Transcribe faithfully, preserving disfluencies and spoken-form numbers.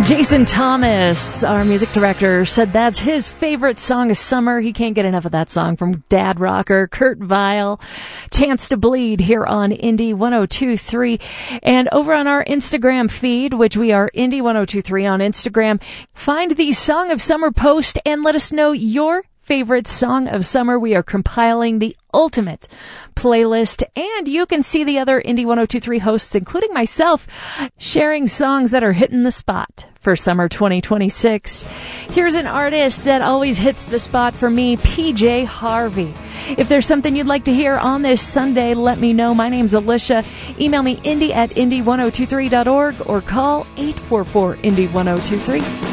Jason Thomas, our music director, said that's his favorite song of summer. He can't get enough of that song from Dad Rocker, Kurt Vile. Chance to Bleed here on Indie one oh two point three. And over on our Instagram feed, which we are Indie one oh two point three on Instagram, find the Song of Summer post and let us know your favorite song of summer. We are compiling the ultimate playlist, and you can see the other Indie one oh two point three hosts, including myself, sharing songs that are hitting the spot for summer twenty twenty-six. Here's an artist that always hits the spot for me, P J Harvey. If there's something you'd like to hear on this Sunday, let me know. My name's Alicia. Email me indie at indie one oh two three dot org or call eight four four indie one oh two three.